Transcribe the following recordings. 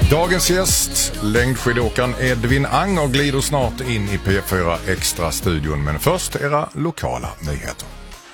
Dagens gäst, längdskidåkaren Edvin Anger, glider snart in i P4 Extra-studion. Men först era lokala nyheter.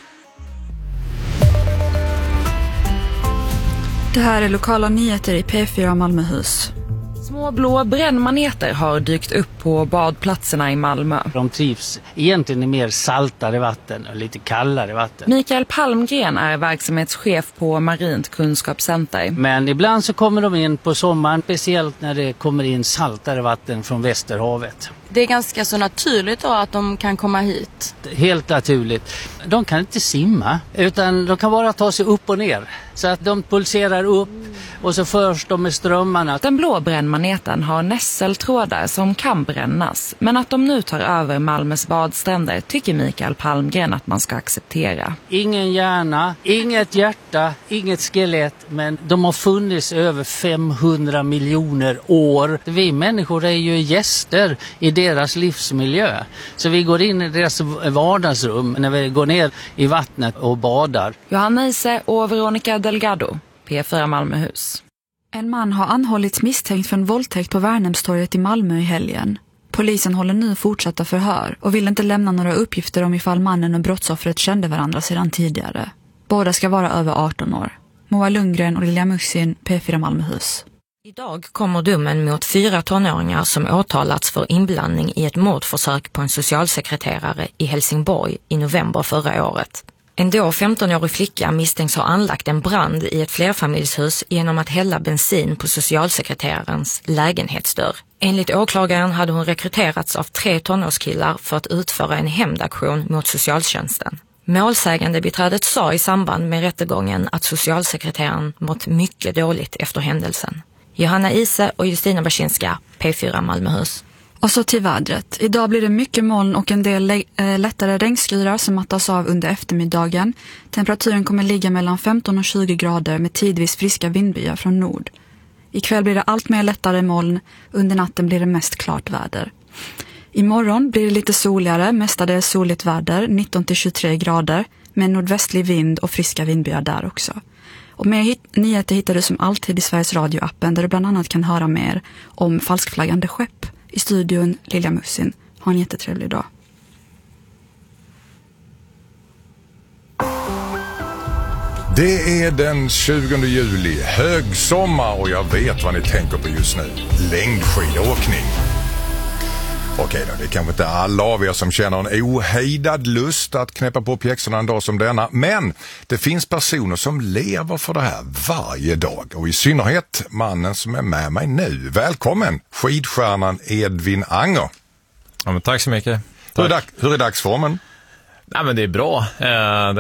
Det här är lokala nyheter i P4 Malmöhus. Små blå brännmaneter har dykt upp på badplatserna i Malmö. De trivs egentligen i mer saltare vatten och lite kallare vatten. Mikael Palmgren är verksamhetschef på Marint kunskapscenter. Men ibland så kommer de in på sommaren, speciellt när det kommer in saltare vatten från Västerhavet. Det är ganska så naturligt då att de kan komma hit. Helt naturligt. De kan inte simma utan de kan bara ta sig upp och ner. Så att de pulserar upp och så förs de med strömmarna. Den blå brännmaneten har nässeltrådar som kan brännas. Men att de nu tar över Malmös badstränder tycker Mikael Palmgren att man ska acceptera. Ingen hjärna, inget hjärta, inget skelett. Men de har funnits över 500 miljoner år. Vi människor är ju gäster i deras livsmiljö. Så vi går in i deras vardagsrum när vi går ner i vattnet och badar. Johanna Ise och Veronica Delgado, P4 Malmöhus. En man har anhållits misstänkt för en våldtäkt på Värnhemstorget i Malmö i helgen. Polisen håller nu fortsatta förhör och vill inte lämna några uppgifter om ifall mannen och brottsoffret kände varandra sedan tidigare. Båda ska vara över 18 år. Moa Lundgren och Lilja Mussin, P4 Malmöhus. Idag kommer domen mot 4 tonåringar som åtalats för inblandning i ett mordförsök på en socialsekreterare i Helsingborg i november förra året. En då 15-årig flicka misstänks ha anlagt en brand i ett flerfamiljshus genom att hälla bensin på socialsekreterarens lägenhetsdörr. Enligt åklagaren hade hon rekryterats av 3 tonårskillar för att utföra en hämndaktion mot socialtjänsten. Målsägande beträdet sa i samband med rättegången att socialsekreteraren mått mycket dåligt efter händelsen. Johanna Ise och Justina Baczynska, P4 Malmöhus. Och så till vädret. Idag blir det mycket moln och en del lättare regnskyrar som mattas av under eftermiddagen. Temperaturen kommer ligga mellan 15 och 20 grader med tidvis friska vindbyar från nord. Ikväll blir det allt mer lättare moln. Under natten blir det mest klart väder. Imorgon blir det lite soligare, mestadels soligt väder, 19 till 23 grader. Med nordvästlig vind och friska vindbyar där också. Och mer nyheter hittar du som alltid i Sveriges Radio-appen där du bland annat kan höra mer om falskflaggande skepp. I studion Lilja Mussin. Ha en jättetrevlig dag. Det är den 20 juli, högsommar, och jag vet vad ni tänker på just nu. Längdskidåkning. Okej då, det är kanske inte alla av er som känner en ohejdad lust att knäppa på pjäxorna en dag som denna. Men det finns personer som lever för det här varje dag. Och i synnerhet mannen som är med mig nu. Välkommen, skidstjärnan Edvin Anger. Ja, men tack så mycket. Hur är dagsformen? Nej, men det är bra. Det